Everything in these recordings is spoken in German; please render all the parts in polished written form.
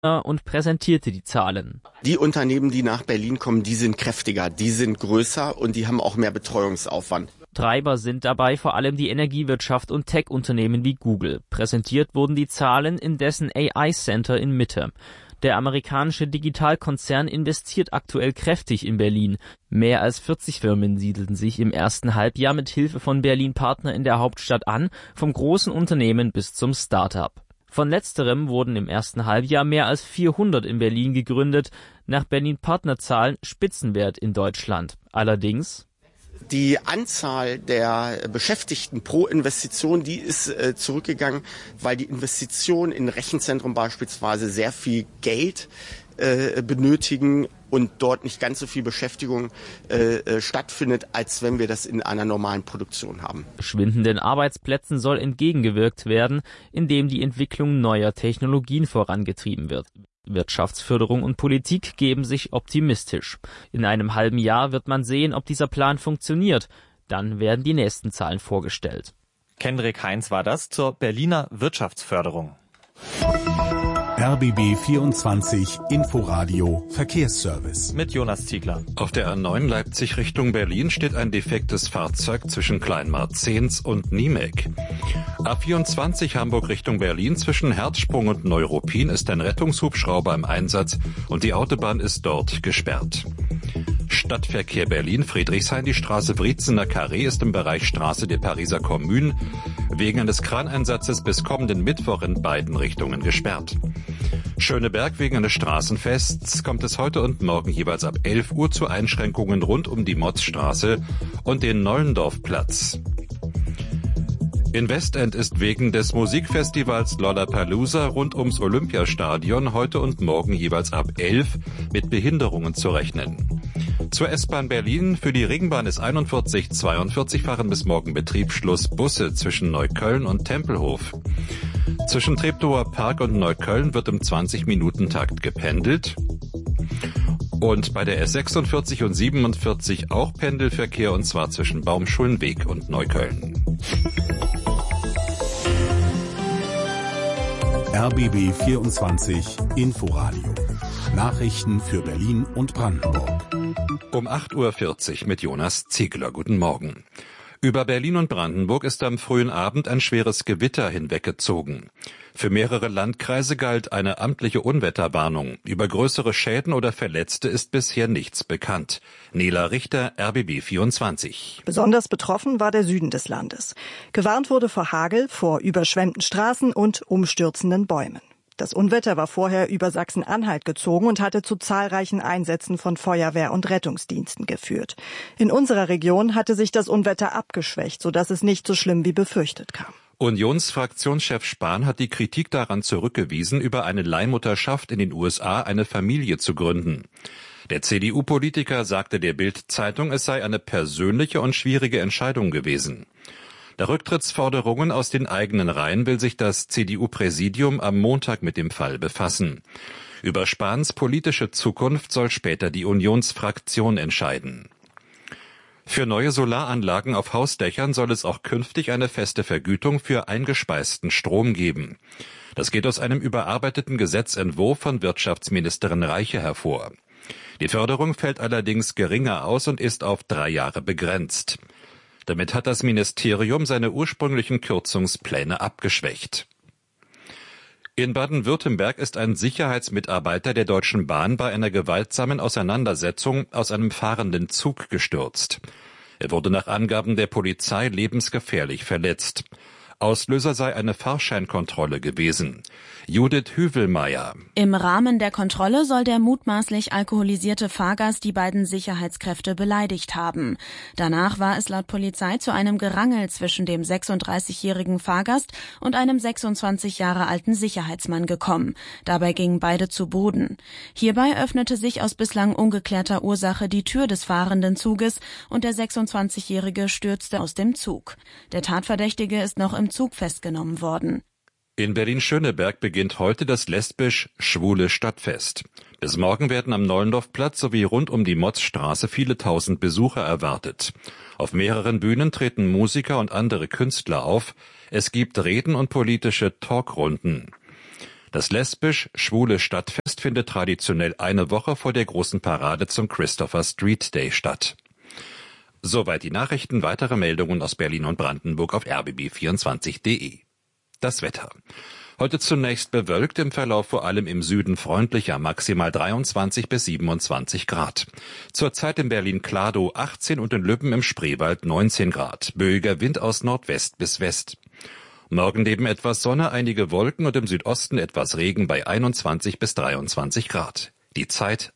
und präsentierte die Zahlen. Die Unternehmen, die nach Berlin kommen, die sind kräftiger, die sind größer und die haben auch mehr Betreuungsaufwand. Treiber sind dabei vor allem die Energiewirtschaft und Tech-Unternehmen wie Google. Präsentiert wurden die Zahlen in dessen AI-Center in Mitte. Der amerikanische Digitalkonzern investiert aktuell kräftig in Berlin. Mehr als 40 Firmen siedelten sich im ersten Halbjahr mit Hilfe von Berlin Partner in der Hauptstadt an, vom großen Unternehmen bis zum Start-up. Von letzterem wurden im ersten Halbjahr mehr als 400 in Berlin gegründet, nach Berlin-Partnerzahlen Spitzenwert in Deutschland. Allerdings: die Anzahl der Beschäftigten pro Investition, die ist zurückgegangen, weil die Investitionen in Rechenzentren beispielsweise sehr viel Geld benötigen und dort nicht ganz so viel Beschäftigung stattfindet, als wenn wir das in einer normalen Produktion haben. Schwindenden Arbeitsplätzen soll entgegengewirkt werden, indem die Entwicklung neuer Technologien vorangetrieben wird. Wirtschaftsförderung und Politik geben sich optimistisch. In einem halben Jahr wird man sehen, ob dieser Plan funktioniert. Dann werden die nächsten Zahlen vorgestellt. Kendrick Heinz war das zur Berliner Wirtschaftsförderung. RBB 24 Inforadio Verkehrsservice Mit Jonas Ziegler. Auf der A9 Leipzig Richtung Berlin steht ein defektes Fahrzeug zwischen Kleinmarzehns und Niemek. A24 Hamburg Richtung Berlin zwischen Herzsprung und Neuruppin ist ein Rettungshubschrauber im Einsatz und die Autobahn ist dort gesperrt. Stadtverkehr Berlin, Friedrichshain, die Straße Wriezener Carré ist im Bereich Straße der Pariser Kommune wegen eines Kraneinsatzes bis kommenden Mittwoch in beiden Richtungen gesperrt. Schöneberg wegen eines Straßenfests kommt es heute und morgen jeweils ab 11 Uhr zu Einschränkungen rund um die Motzstraße und den Nollendorfplatz. In Westend ist wegen des Musikfestivals Lollapalooza rund ums Olympiastadion heute und morgen jeweils ab 11 mit Behinderungen zu rechnen. Zur S-Bahn Berlin, für die Ringbahn ist 4142 fahren bis morgen Betriebsschluss Busse zwischen Neukölln und Tempelhof. Zwischen Treptower Park und Neukölln wird im 20-Minuten-Takt gependelt. Und bei der S46 und 47 auch Pendelverkehr, und zwar zwischen Baumschulenweg und Neukölln. RBB 24 Inforadio. Nachrichten für Berlin und Brandenburg. Um 8.40 Uhr mit Jonas Ziegler. Guten Morgen. Über Berlin und Brandenburg ist am frühen Abend ein schweres Gewitter hinweggezogen. Für mehrere Landkreise galt eine amtliche Unwetterwarnung. Über größere Schäden oder Verletzte ist bisher nichts bekannt. Nela Richter, RBB 24. Besonders betroffen war der Süden des Landes. Gewarnt wurde vor Hagel, vor überschwemmten Straßen und umstürzenden Bäumen. Das Unwetter war vorher über Sachsen-Anhalt gezogen und hatte zu zahlreichen Einsätzen von Feuerwehr und Rettungsdiensten geführt. In unserer Region hatte sich das Unwetter abgeschwächt, sodass es nicht so schlimm wie befürchtet kam. Unionsfraktionschef Spahn hat die Kritik daran zurückgewiesen, über eine Leihmutterschaft in den USA eine Familie zu gründen. Der CDU-Politiker sagte der Bild-Zeitung, es sei eine persönliche und schwierige Entscheidung gewesen. Der Rücktrittsforderungen aus den eigenen Reihen will sich das CDU-Präsidium am Montag mit dem Fall befassen. Über Spahns politische Zukunft soll später die Unionsfraktion entscheiden. Für neue Solaranlagen auf Hausdächern soll es auch künftig eine feste Vergütung für eingespeisten Strom geben. Das geht aus einem überarbeiteten Gesetzentwurf von Wirtschaftsministerin Reiche hervor. Die Förderung fällt allerdings geringer aus und ist auf 3 Jahre begrenzt. Damit hat das Ministerium seine ursprünglichen Kürzungspläne abgeschwächt. In Baden-Württemberg ist ein Sicherheitsmitarbeiter der Deutschen Bahn bei einer gewaltsamen Auseinandersetzung aus einem fahrenden Zug gestürzt. Er wurde nach Angaben der Polizei lebensgefährlich verletzt. Auslöser sei eine Fahrscheinkontrolle gewesen. Judith Hüvelmeier. Im Rahmen der Kontrolle soll der mutmaßlich alkoholisierte Fahrgast die beiden Sicherheitskräfte beleidigt haben. Danach war es laut Polizei zu einem Gerangel zwischen dem 36-jährigen Fahrgast und einem 26 Jahre alten Sicherheitsmann gekommen. Dabei gingen beide zu Boden. Hierbei öffnete sich aus bislang ungeklärter Ursache die Tür des fahrenden Zuges und der 26-jährige stürzte aus dem Zug. Der Tatverdächtige ist noch im Zug festgenommen worden. In Berlin-Schöneberg beginnt heute das lesbisch-schwule Stadtfest. Bis morgen werden am Nollendorfplatz sowie rund um die Motzstraße viele tausend Besucher erwartet. Auf mehreren Bühnen treten Musiker und andere Künstler auf. Es gibt Reden und politische Talkrunden. Das lesbisch-schwule Stadtfest findet traditionell eine Woche vor der großen Parade zum Christopher Street Day statt. Soweit die Nachrichten. Weitere Meldungen aus Berlin und Brandenburg auf rbb24.de. Das Wetter. Heute zunächst bewölkt, im Verlauf vor allem im Süden freundlicher, maximal 23 bis 27 Grad. Zurzeit in Berlin-Kladow 18 und in Lübben im Spreewald 19 Grad. Böiger Wind aus Nordwest bis West. Morgen neben etwas Sonne, einige Wolken und im Südosten etwas Regen bei 21 bis 23 Grad. Die Zeit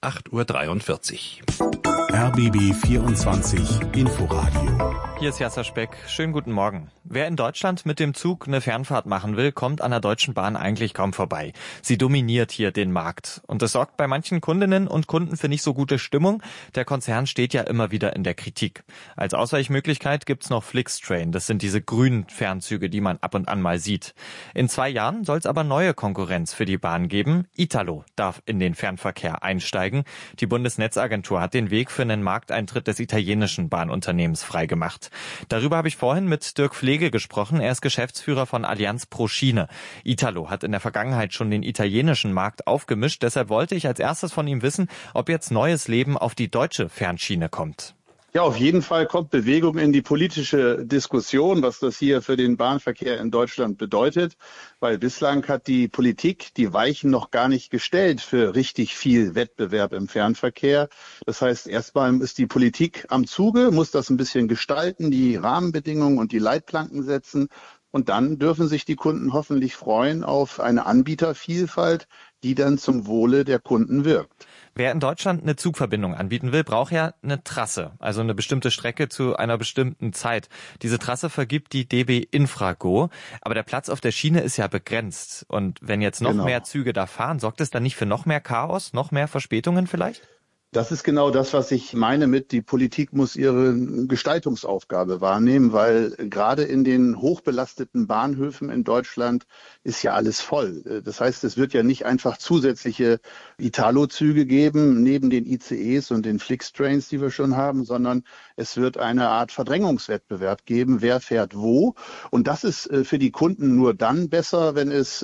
8:43 Uhr. RBB 24 Inforadio. Hier ist Jasser Speck. Schönen guten Morgen. Wer in Deutschland mit dem Zug eine Fernfahrt machen will, kommt an der Deutschen Bahn eigentlich kaum vorbei. Sie dominiert hier den Markt. Und das sorgt bei manchen Kundinnen und Kunden für nicht so gute Stimmung. Der Konzern steht ja immer wieder in der Kritik. Als Ausweichmöglichkeit gibt's noch Flixtrain. Das sind diese grünen Fernzüge, die man ab und an mal sieht. In 2 Jahren soll es aber neue Konkurrenz für die Bahn geben. Italo darf in den Fernverkehr einsteigen. Die Bundesnetzagentur hat den Weg für einen Markteintritt des italienischen Bahnunternehmens freigemacht. Darüber habe ich vorhin mit Dirk Pflege gesprochen. Er ist Geschäftsführer von Allianz Pro Schiene. Italo hat in der Vergangenheit schon den italienischen Markt aufgemischt. Deshalb wollte ich als erstes von ihm wissen, ob jetzt neues Leben auf die deutsche Fernschiene kommt. Ja, auf jeden Fall kommt Bewegung in die politische Diskussion, was das hier für den Bahnverkehr in Deutschland bedeutet, weil bislang hat die Politik die Weichen noch gar nicht gestellt für richtig viel Wettbewerb im Fernverkehr. Das heißt, erstmal ist die Politik am Zuge, muss das ein bisschen gestalten, die Rahmenbedingungen und die Leitplanken setzen. Und dann dürfen sich die Kunden hoffentlich freuen auf eine Anbietervielfalt, die dann zum Wohle der Kunden wirkt. Wer in Deutschland eine Zugverbindung anbieten will, braucht ja eine Trasse, also eine bestimmte Strecke zu einer bestimmten Zeit. Diese Trasse vergibt die DB Infrago, aber der Platz auf der Schiene ist ja begrenzt. Und wenn jetzt noch mehr Züge da fahren, sorgt es dann nicht für noch mehr Chaos, noch mehr Verspätungen vielleicht? Das ist genau das, was ich meine mit, die Politik muss ihre Gestaltungsaufgabe wahrnehmen, weil gerade in den hochbelasteten Bahnhöfen in Deutschland ist ja alles voll. Das heißt, es wird ja nicht einfach zusätzliche Italo-Züge geben, neben den ICEs und den Flixtrains, die wir schon haben, sondern es wird eine Art Verdrängungswettbewerb geben, wer fährt wo. Und das ist für die Kunden nur dann besser, wenn es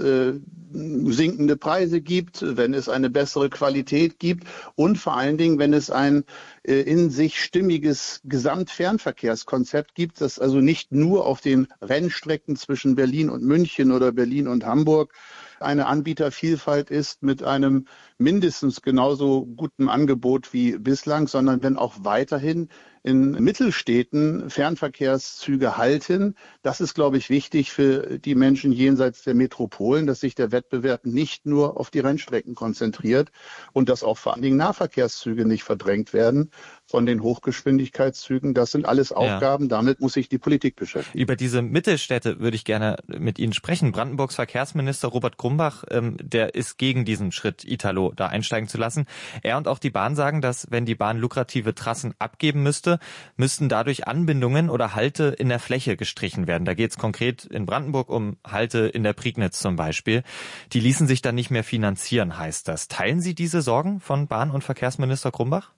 sinkende Preise gibt, wenn es eine bessere Qualität gibt und vor allen Dingen, wenn es ein in sich stimmiges Gesamtfernverkehrskonzept gibt, das also nicht nur auf den Rennstrecken zwischen Berlin und München oder Berlin und Hamburg eine Anbietervielfalt ist mit einem mindestens genauso guten Angebot wie bislang, sondern wenn auch weiterhin in Mittelstädten Fernverkehrszüge halten. Das ist, glaube ich, wichtig für die Menschen jenseits der Metropolen, dass sich der Wettbewerb nicht nur auf die Rennstrecken konzentriert und dass auch vor allen Dingen Nahverkehrszüge nicht verdrängt werden von den Hochgeschwindigkeitszügen. Das sind alles Aufgaben, damit muss sich die Politik beschäftigen. Über diese Mittelstädte würde ich gerne mit Ihnen sprechen. Brandenburgs Verkehrsminister Robert Grumbach, der ist gegen diesen Schritt, Italo da einsteigen zu lassen. Er und auch die Bahn sagen, dass wenn die Bahn lukrative Trassen abgeben müssten dadurch Anbindungen oder Halte in der Fläche gestrichen werden. Da geht es konkret in Brandenburg um Halte in der Prignitz zum Beispiel. Die ließen sich dann nicht mehr finanzieren, heißt das. Teilen Sie diese Sorgen von Bahn- und Verkehrsminister Grumbach?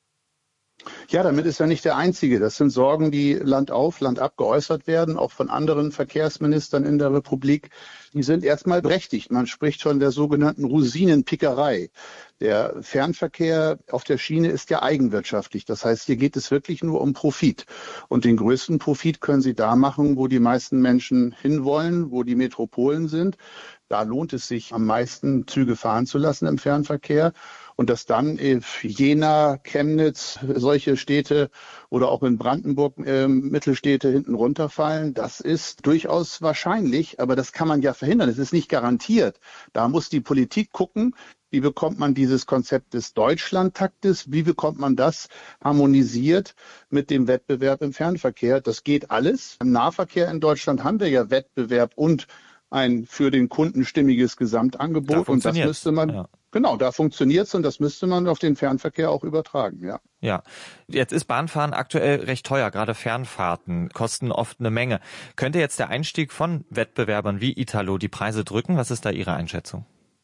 Ja, damit ist er nicht der Einzige. Das sind Sorgen, die Land auf, Land ab geäußert werden, auch von anderen Verkehrsministern in der Republik. Die sind erstmal berechtigt. Man spricht von der sogenannten Rosinenpickerei. Der Fernverkehr auf der Schiene ist ja eigenwirtschaftlich. Das heißt, hier geht es wirklich nur um Profit. Und den größten Profit können Sie da machen, wo die meisten Menschen hinwollen, wo die Metropolen sind. Da lohnt es sich am meisten, Züge fahren zu lassen im Fernverkehr. Und dass dann Jena, Chemnitz, solche Städte oder auch in Brandenburg Mittelstädte hinten runterfallen, das ist durchaus wahrscheinlich, aber das kann man ja verhindern. Es ist nicht garantiert. Da muss die Politik gucken, wie bekommt man dieses Konzept des Deutschlandtaktes, wie bekommt man das harmonisiert mit dem Wettbewerb im Fernverkehr. Das geht alles. Im Nahverkehr in Deutschland haben wir ja Wettbewerb und ein für den Kunden stimmiges Gesamtangebot. Und das müsste man, genau, da funktioniert's und das müsste man auf den Fernverkehr auch übertragen, ja. Ja, jetzt ist Bahnfahren aktuell recht teuer, gerade Fernfahrten kosten oft eine Menge. Könnte jetzt der Einstieg von Wettbewerbern wie Italo die Preise drücken? Was ist da Ihre Einschätzung?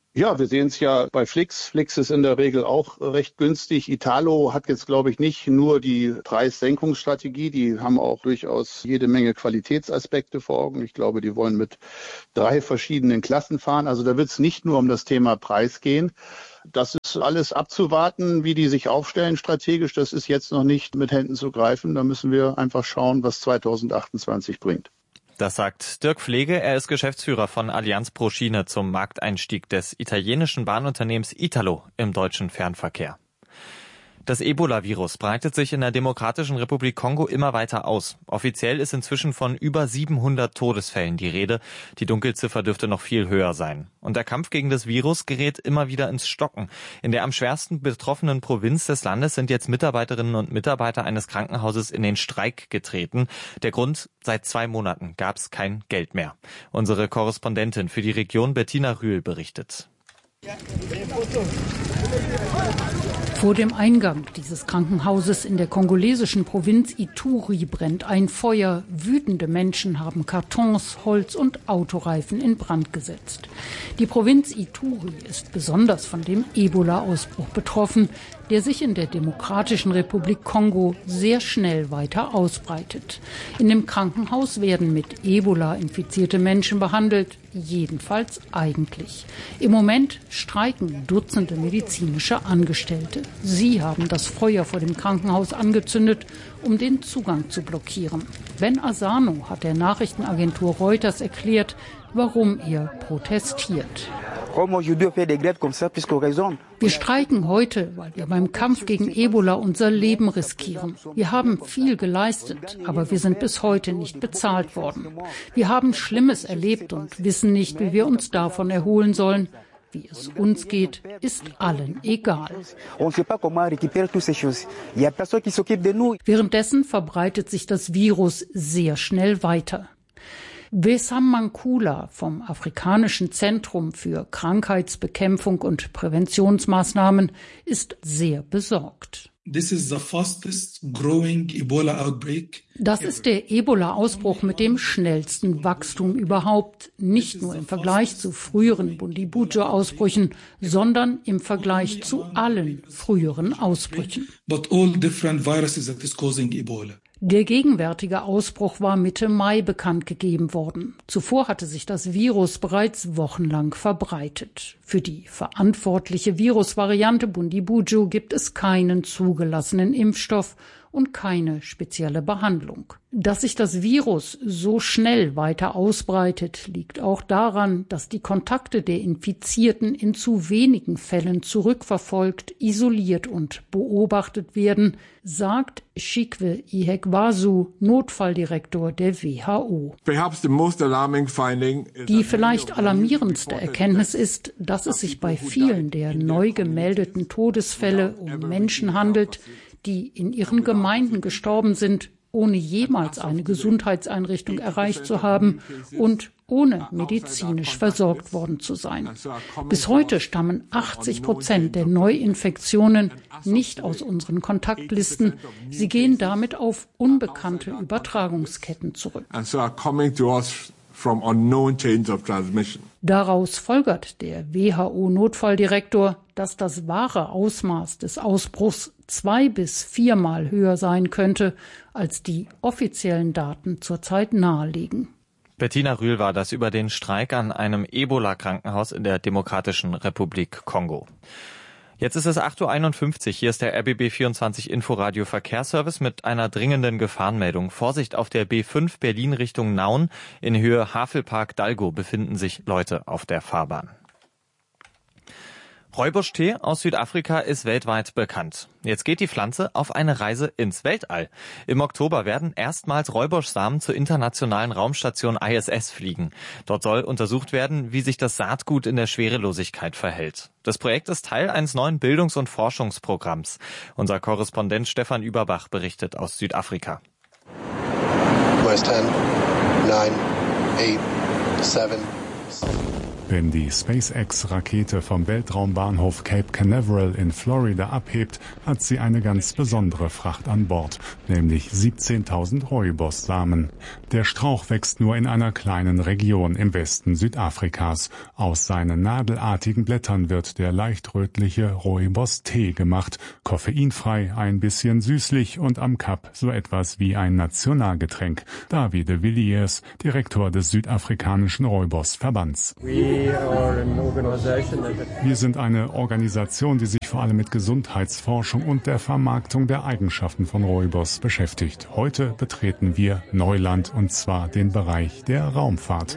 Ja, wir sehen es ja bei Flix. Flix ist in der Regel auch recht günstig. Italo hat jetzt, glaube ich, nicht nur die Preissenkungsstrategie, die haben auch durchaus jede Menge Qualitätsaspekte vor Augen. Ich glaube, die wollen mit 3 verschiedenen Klassen fahren. Also da wird es nicht nur um das Thema Preis gehen. Das ist alles abzuwarten, wie die sich aufstellen strategisch. Das ist jetzt noch nicht mit Händen zu greifen. Da müssen wir einfach schauen, was 2028 bringt. Das sagt Dirk Pflege. Er ist Geschäftsführer von Allianz pro Schiene zum Markteinstieg des italienischen Bahnunternehmens Italo im deutschen Fernverkehr. Das Ebola-Virus breitet sich in der Demokratischen Republik Kongo immer weiter aus. Offiziell ist inzwischen von über 700 Todesfällen die Rede. Die Dunkelziffer dürfte noch viel höher sein. Und der Kampf gegen das Virus gerät immer wieder ins Stocken. In der am schwersten betroffenen Provinz des Landes sind jetzt Mitarbeiterinnen und Mitarbeiter eines Krankenhauses in den Streik getreten. Der Grund: seit 2 Monaten gab es kein Geld mehr. Unsere Korrespondentin für die Region Bettina Rühl berichtet. Vor dem Eingang dieses Krankenhauses in der kongolesischen Provinz Ituri brennt ein Feuer. Wütende Menschen haben Kartons, Holz und Autoreifen in Brand gesetzt. Die Provinz Ituri ist besonders von dem Ebola-Ausbruch betroffen, der sich in der Demokratischen Republik Kongo sehr schnell weiter ausbreitet. In dem Krankenhaus werden mit Ebola infizierte Menschen behandelt, jedenfalls eigentlich. Im Moment streiken Dutzende medizinische Angestellte. Sie haben das Feuer vor dem Krankenhaus angezündet, um den Zugang zu blockieren. Ben Asano hat der Nachrichtenagentur Reuters erklärt, warum er protestiert. Wir streiken heute, weil wir beim Kampf gegen Ebola unser Leben riskieren. Wir haben viel geleistet, aber wir sind bis heute nicht bezahlt worden. Wir haben Schlimmes erlebt und wissen nicht, wie wir uns davon erholen sollen. Wie es uns geht, ist allen egal. Währenddessen verbreitet sich das Virus sehr schnell weiter. Wesam Mankula vom Afrikanischen Zentrum für Krankheitsbekämpfung und Präventionsmaßnahmen ist sehr besorgt. Das ist der Ebola-Ausbruch mit dem schnellsten Wachstum überhaupt, nicht nur im Vergleich zu früheren Bundibugyo-Ausbrüchen, sondern im Vergleich zu allen früheren Ausbrüchen. Der gegenwärtige Ausbruch war Mitte Mai bekannt gegeben worden. Zuvor hatte sich das Virus bereits wochenlang verbreitet. Für die verantwortliche Virusvariante Bundibugyo gibt es keinen zugelassenen Impfstoff und keine spezielle Behandlung. Dass sich das Virus so schnell weiter ausbreitet, liegt auch daran, dass die Kontakte der Infizierten in zu wenigen Fällen zurückverfolgt, isoliert und beobachtet werden, sagt Chikwe Ihekwasu, Notfalldirektor der WHO. Die vielleicht alarmierendste Erkenntnis ist, dass es sich bei vielen der neu gemeldeten Todesfälle um Menschen handelt, die in ihren Gemeinden gestorben sind, ohne jemals eine Gesundheitseinrichtung erreicht zu haben und ohne medizinisch versorgt worden zu sein. Bis heute stammen 80% der Neuinfektionen nicht aus unseren Kontaktlisten. Sie gehen damit auf unbekannte Übertragungsketten zurück. Daraus folgert der WHO-Notfalldirektor, dass das wahre Ausmaß des Ausbruchs 2- bis 4-mal höher sein könnte, als die offiziellen Daten zurzeit nahelegen. Bettina Rühl war das über den Streik an einem Ebola-Krankenhaus in der Demokratischen Republik Kongo. Jetzt ist es 8.51 Uhr. Hier ist der RBB24 Inforadio Verkehrsservice mit einer dringenden Gefahrenmeldung. Vorsicht, auf der B5 Berlin Richtung Nauen in Höhe Havelpark-Dalgo befinden sich Leute auf der Fahrbahn. Rooibos-Tee aus Südafrika ist weltweit bekannt. Jetzt geht die Pflanze auf eine Reise ins Weltall. Im Oktober werden erstmals Rooibos-Samen zur internationalen Raumstation ISS fliegen. Dort soll untersucht werden, wie sich das Saatgut in der Schwerelosigkeit verhält. Das Projekt ist Teil eines neuen Bildungs- und Forschungsprogramms. Unser Korrespondent Stefan Überbach berichtet aus Südafrika. 10, 9, 8, 7. Wenn die SpaceX-Rakete vom Weltraumbahnhof Cape Canaveral in Florida abhebt, hat sie eine ganz besondere Fracht an Bord, nämlich 17.000 Rooibos-Samen. Der Strauch wächst nur in einer kleinen Region im Westen Südafrikas. Aus seinen nadelartigen Blättern wird der leicht rötliche Rooibos-Tee gemacht, koffeinfrei, ein bisschen süßlich und am Kap so etwas wie ein Nationalgetränk. David de Villiers, Direktor des südafrikanischen Rooibos-Verbands. Wir sind eine Organisation, die sich vor allem mit Gesundheitsforschung und der Vermarktung der Eigenschaften von Rooibos beschäftigt. Heute betreten wir Neuland, und zwar den Bereich der Raumfahrt.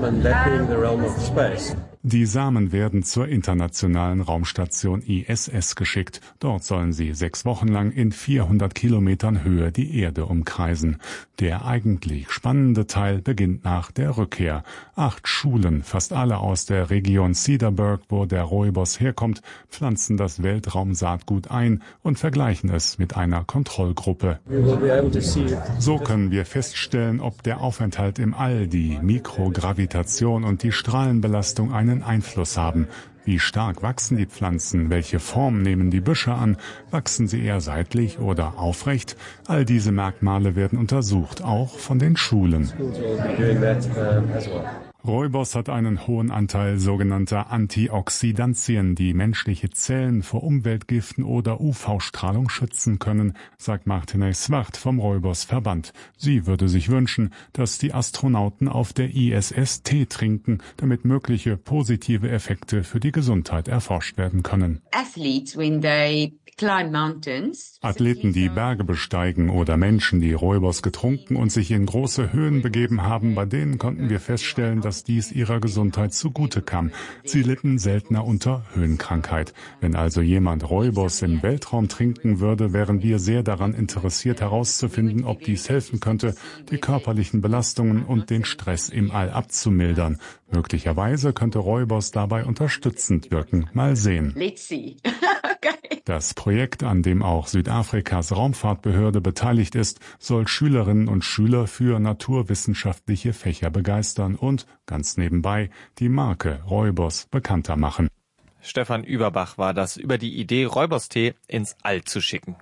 Die Samen werden zur internationalen Raumstation ISS geschickt. Dort sollen sie 6 Wochen lang in 400 Kilometern Höhe die Erde umkreisen. Der eigentlich spannende Teil beginnt nach der Rückkehr. 8 Schulen, fast alle aus der Region Cedarburg, wo der Rooibos herkommt, pflanzen das Weltraumsaatgut ein und vergleichen es mit einer Kontrollgruppe. So können wir feststellen, ob der Aufenthalt im All, die Mikrogravitation und die Strahlenbelastung einen Einfluss haben. Wie stark wachsen die Pflanzen? Welche Form nehmen die Büsche an? Wachsen sie eher seitlich oder aufrecht? All diese Merkmale werden untersucht, auch von den Schulen. Rooibos hat einen hohen Anteil sogenannter Antioxidantien, die menschliche Zellen vor Umweltgiften oder UV-Strahlung schützen können, sagt Martine Swart vom Rooibos-Verband. Sie würde sich wünschen, dass die Astronauten auf der ISS Tee trinken, damit mögliche positive Effekte für die Gesundheit erforscht werden können. Athleten, die Berge besteigen, oder Menschen, die Rooibos getrunken und sich in große Höhen begeben haben, bei denen konnten wir feststellen, dass dies ihrer Gesundheit zugute kam. Sie litten seltener unter Höhenkrankheit. Wenn also jemand Rooibos im Weltraum trinken würde, wären wir sehr daran interessiert herauszufinden, ob dies helfen könnte, die körperlichen Belastungen und den Stress im All abzumildern. Möglicherweise könnte Rooibos dabei unterstützend wirken. Mal sehen. Let's see. Das Projekt, an dem auch Südafrikas Raumfahrtbehörde beteiligt ist, soll Schülerinnen und Schüler für naturwissenschaftliche Fächer begeistern und, ganz nebenbei, die Marke Rooibos bekannter machen. Stefan Überbach war das über die Idee, Rooibos-Tee ins All zu schicken.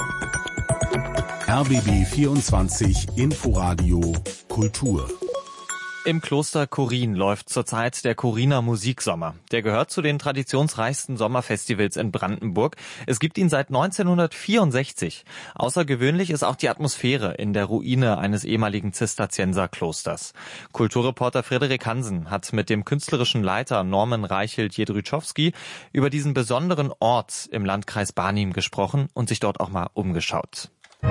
RBB 24 Inforadio Kultur. Im Kloster Chorin läuft zurzeit der Choriner Musiksommer. Der gehört zu den traditionsreichsten Sommerfestivals in Brandenburg. Es gibt ihn seit 1964. Außergewöhnlich ist auch die Atmosphäre in der Ruine eines ehemaligen Zisterzienserklosters. Kulturreporter Frederik Hansen hat mit dem künstlerischen Leiter Norman Reichelt-Jedrzejowski über diesen besonderen Ort im Landkreis Barnim gesprochen und sich dort auch mal umgeschaut.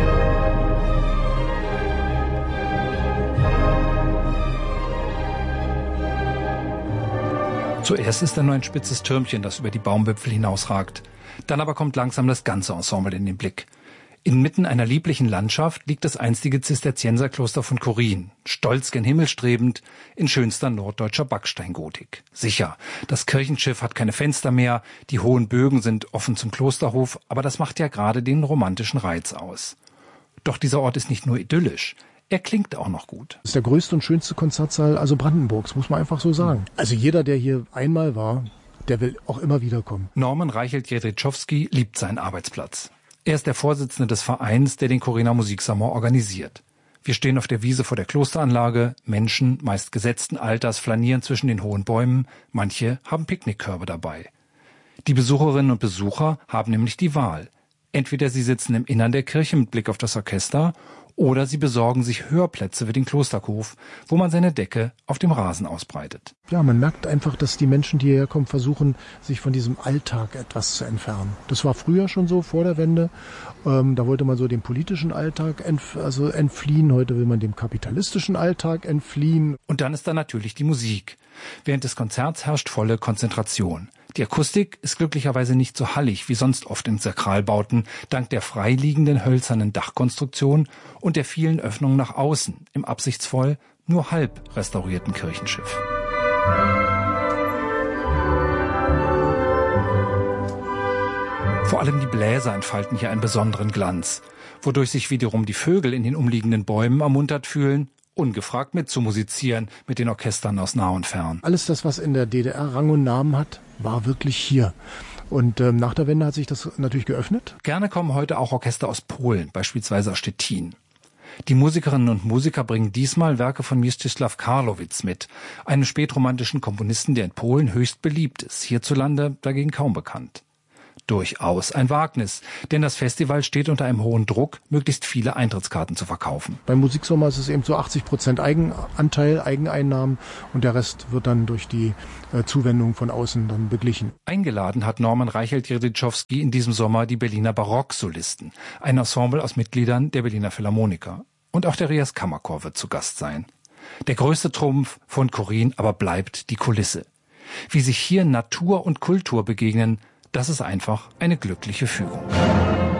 Zuerst ist da nur ein spitzes Türmchen, das über die Baumwipfel hinausragt. Dann aber kommt langsam das ganze Ensemble in den Blick. Inmitten einer lieblichen Landschaft liegt das einstige Zisterzienserkloster von Chorin, stolz gen Himmel strebend, in schönster norddeutscher Backsteingotik. Sicher, das Kirchenschiff hat keine Fenster mehr, die hohen Bögen sind offen zum Klosterhof, aber das macht ja gerade den romantischen Reiz aus. Doch dieser Ort ist nicht nur idyllisch. Er klingt auch noch gut. Das ist der größte und schönste Konzertsaal Brandenburgs, muss man einfach so sagen. Also jeder, der hier einmal war, der will auch immer wieder kommen. Norman Reichelt-Jedrzejowski liebt seinen Arbeitsplatz. Er ist der Vorsitzende des Vereins, der den Choriner Musiksommer organisiert. Wir stehen auf der Wiese vor der Klosteranlage. Menschen, meist gesetzten Alters, flanieren zwischen den hohen Bäumen. Manche haben Picknickkörbe dabei. Die Besucherinnen und Besucher haben nämlich die Wahl. Entweder sie sitzen im Innern der Kirche mit Blick auf das Orchester, oder sie besorgen sich Hörplätze für den Klosterhof, wo man seine Decke auf dem Rasen ausbreitet. Ja, man merkt einfach, dass die Menschen, die hierher kommen, versuchen, sich von diesem Alltag etwas zu entfernen. Das war früher schon so, vor der Wende. Da wollte man so dem politischen Alltag entfliehen. Heute will man dem kapitalistischen Alltag entfliehen. Und dann ist da natürlich die Musik. Während des Konzerts herrscht volle Konzentration. Die Akustik ist glücklicherweise nicht so hallig wie sonst oft in Sakralbauten, dank der freiliegenden hölzernen Dachkonstruktion und der vielen Öffnungen nach außen im absichtsvoll nur halb restaurierten Kirchenschiff. Vor allem die Bläser entfalten hier einen besonderen Glanz, wodurch sich wiederum die Vögel in den umliegenden Bäumen ermuntert fühlen ungefragt mitzumusizieren mit den Orchestern aus nah und fern. Alles das, was in der DDR Rang und Namen hat, war wirklich hier. Und nach der Wende hat sich das natürlich geöffnet. Gerne kommen heute auch Orchester aus Polen, beispielsweise aus Stettin. Die Musikerinnen und Musiker bringen diesmal Werke von Mieczysław Karlowitz mit, einem spätromantischen Komponisten, der in Polen höchst beliebt ist, hierzulande dagegen kaum bekannt. Durchaus ein Wagnis, denn das Festival steht unter einem hohen Druck, möglichst viele Eintrittskarten zu verkaufen. Beim Musiksommer ist es eben so 80% Eigenanteil, Eigeneinnahmen und der Rest wird dann durch die Zuwendung von außen dann beglichen. Eingeladen hat Norman Reichelt-Jerzyczowski in diesem Sommer die Berliner Barocksolisten, ein Ensemble aus Mitgliedern der Berliner Philharmoniker. Und auch der Rias Kammerchor wird zu Gast sein. Der größte Trumpf von Chorin aber bleibt die Kulisse. Wie sich hier Natur und Kultur begegnen, das ist einfach eine glückliche Fügung.